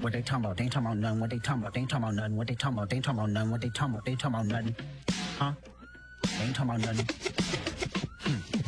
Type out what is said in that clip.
What they talking about? They ain't talking about nothing. What they talking about? They ain't talking about nothing. What they talking about? They ain't talking about nothing. What they talking about? They ain't talking about nothing. Huh? They ain't talking about nothing.